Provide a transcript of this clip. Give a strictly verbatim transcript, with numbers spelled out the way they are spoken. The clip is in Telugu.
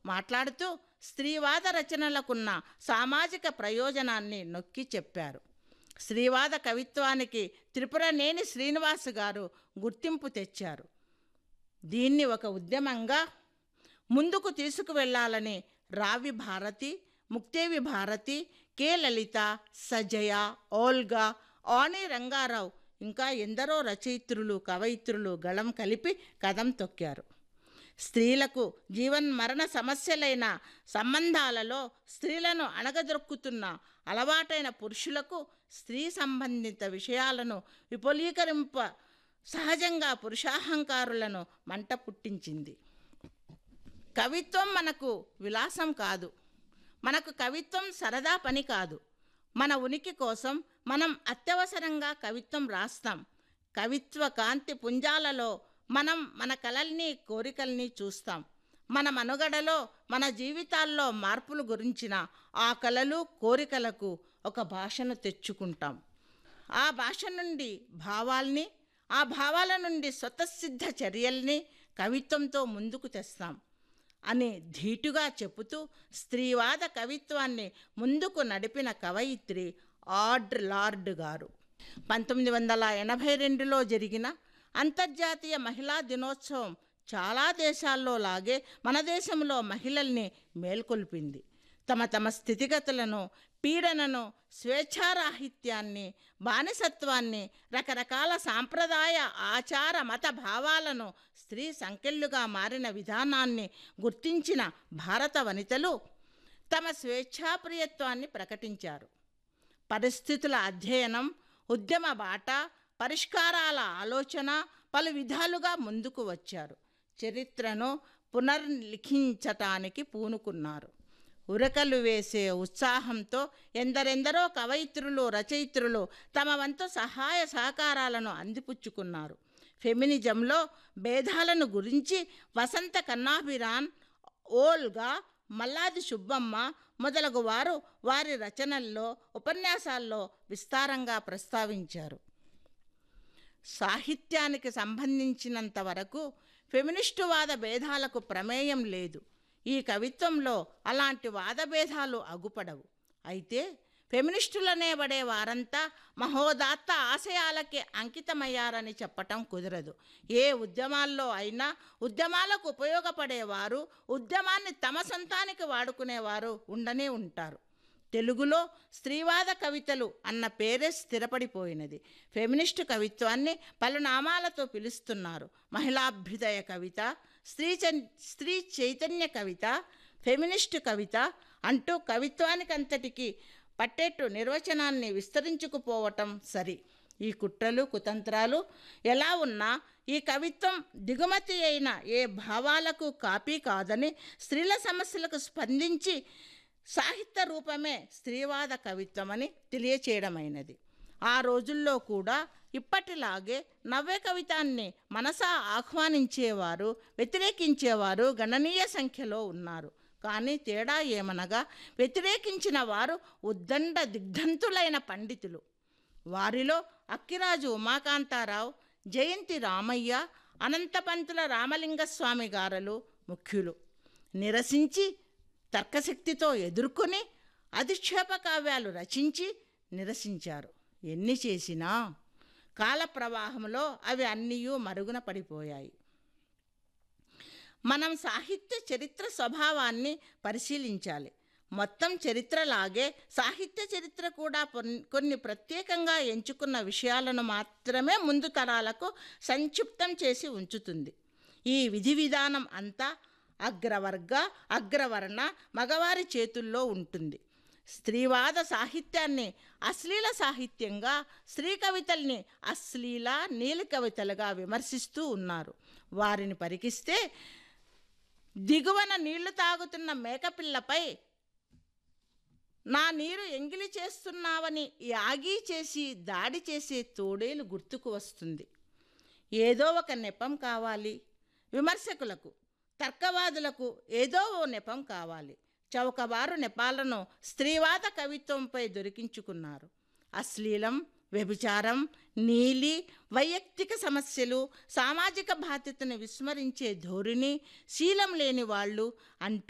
మాట్లాడుతూ స్త్రీవాద రచనలకున్న సామాజిక ప్రయోజనాన్ని నొక్కి చెప్పారు. స్త్రీవాద కవిత్వానికి త్రిపురనేని శ్రీనివాస్ గారు గుర్తింపు తెచ్చారు. దీన్ని ఒక ఉద్యమంగా ముందుకు తీసుకువెళ్లాలని రావి భారతి, ముక్తేవి భారతి, కె లలిత, సజయ, ఓల్గా, ఆని రంగారావు ఇంకా ఎందరో రచయిత్రులు, కవయిత్రులు గళం కలిపి కదం తొక్కారు. స్త్రీలకు జీవన్మరణ సమస్యలైన సంబంధాలలో స్త్రీలను అణగదొక్కుతున్న అలవాటైన పురుషులకు స్త్రీ సంబంధిత విషయాలను విపులీకరింప సహజంగా పురుషాహంకారులను మంట పుట్టించింది. కవిత్వం మనకు విలాసం కాదు, మనకు కవిత్వం సరదా పని కాదు. మన ఉనికి కోసం మనం అత్యవసరంగా కవిత్వం రాస్తాం. కవిత్వ కాంతి పుంజాలలో మనం మన కలల్ని, కోరికల్ని చూస్తాం. మన మనుగడలో, మన జీవితాల్లో మార్పులు గురించిన ఆ కలలు, కోరికలకు ఒక భాషను తెచ్చుకుంటాం. ఆ భాష నుండి భావాల్ని, ఆ భావాల నుండి స్వతసిద్ధ చర్యల్ని కవిత్వంతో ముందుకు తెస్తాం అని ధీటుగా చెబుతూ స్త్రీవాద కవిత్వాన్ని ముందుకు నడిపిన కవయిత్రి ఆడ్ర్ లార్డ్ గారు. పంతొమ్మిది వందల ఎనభై రెండులో జరిగిన అంతర్జాతీయ మహిళా దినోత్సవం చాలా దేశాల్లో లాగే మన దేశంలో మహిళల్ని మేల్కొల్పింది. తమ తమ స్థితిగతులను, పీడనను, స్వేచ్ఛారాహిత్యాన్ని, బానిసత్వాన్ని, రకరకాల సాంప్రదాయ ఆచార మత భావాలను, స్త్రీ సంకెళ్ళుగా మారిన విధానాన్ని గుర్తించిన భారత వనితలు తమ స్వేచ్ఛాప్రియత్వాన్ని ప్రకటించారు. పరిస్థితుల అధ్యయనం, ఉద్యమ బాట, పరిష్కారాల ఆలోచన పలు విధాలుగా ముందుకు వచ్చారు. చరిత్రను పునర్లిఖించటానికి పూనుకున్నారు. ఉరకలు వేసే ఉత్సాహంతో ఎందరెందరో కవయిత్రులు, రచయిత్రులు తమ వంతు సహాయ సహకారాలను అందిపుచ్చుకున్నారు. ఫెమినిజంలో భేదాలను గురించి వసంత కన్నాభిరాన్, ఓల్గా, మల్లాది సుబ్బమ్మ మొదలగు వారు వారి రచనల్లో, ఉపన్యాసాల్లో విస్తారంగా ప్రస్తావించారు. సాహిత్యానికి సంబంధించినంత వరకు ఫెమినిస్టువాద భేదాలకు ప్రమేయం లేదు. ఈ కవిత్వంలో అలాంటి వాదభేదాలు అగుపడవు. అయితే ఫెమినిస్టులనేబడే వారంతా మహోదాత్త ఆశయాలకే అంకితమయ్యారని చెప్పటం కుదరదు. ఏ ఉద్యమాల్లో అయినా ఉద్యమాలకు ఉపయోగపడేవారు, ఉద్యమాన్ని తమ సొంతానికి వాడుకునేవారు ఉండనే ఉంటారు. తెలుగులో స్త్రీవాద కవితలు అన్న పేరే స్థిరపడిపోయినది. ఫెమినిస్టు కవిత్వాన్ని పలు నామాలతో పిలుస్తున్నారు. మహిళాభ్యుదయ కవిత, స్త్రీ స్త్రీ చైతన్య కవిత, ఫెమినిస్టు కవిత అంటూ కవిత్వానికంతటికి పట్టేట్టు నిర్వచనాన్ని విస్తరించుకుపోవటం సరి. ఈ కుట్రలు, కుతంత్రాలు ఎలా ఉన్నా ఈ కవిత్వం దిగుమతి అయిన ఏ భావాలకు కాపీ కాదని, స్త్రీల సమస్యలకు స్పందించి సాహిత్య రూపమే స్త్రీవాద కవిత్వమని తెలియచేయడమైనది. ఆ రోజుల్లో కూడా ఇప్పటిలాగే నవ్య కవితాన్ని మనసా ఆహ్వానించేవారు, వ్యతిరేకించేవారు గణనీయ సంఖ్యలో ఉన్నారు. కానీ తేడా ఏమనగా వ్యతిరేకించిన వారు ఉద్దండ దిగ్ధంతులైన పండితులు. వారిలో అక్కిరాజు ఉమాకాంతారావు, జయంతి రామయ్య, అనంతపంతుల రామలింగస్వామి గారలు ముఖ్యులు. నిరసించి తర్కశక్తితో ఎదుర్కొని అధిక్షేప కావ్యాలు రచించి నిరసించారు. ఎన్ని చేసినా కాల ప్రవాహంలో అవి అన్నీ మరుగున పడిపోయాయి. మనం సాహిత్య చరిత్ర స్వభావాన్ని పరిశీలించాలి. మొత్తం చరిత్రలాగే సాహిత్య చరిత్ర కూడా కొన్ని ప్రత్యేకంగా ఎంచుకున్న విషయాలను మాత్రమే ముందు తరాలకు సంక్షిప్తం చేసి ఉంచుతుంది. ఈ విధి విధానం అంతా అగ్రవర్గ, అగ్రవర్ణ, మగవారి చేతుల్లో ఉంటుంది. స్త్రీవాద సాహిత్యాన్ని అశ్లీల సాహిత్యంగా, స్త్రీ కవితల్ని అశ్లీల నీలి కవితలుగా విమర్శిస్తూ ఉన్నారు. వారిని పరికిస్తే దిగువన నీళ్లు తాగుతున్న మేకపిల్లపై నా నీరు ఎంగిలి చేస్తున్నావని యాగి చేసి దాడి చేసే తోడేలు గుర్తుకు వస్తుంది. ఏదో ఒక నెపం కావాలి. విమర్శకులకు, తర్కవాదులకు ఏదో ఓ నెపం కావాలి. చౌకబారు నెపాలను స్త్రీవాద కవిత్వంపై దొరికించుకున్నారు. అశ్లీలం, వ్యభిచారం, నీలి, వైయక్తిక సమస్యలు, సామాజిక బాధ్యతను విస్మరించే ధోరణి, శీలం లేని వాళ్ళు అంటూ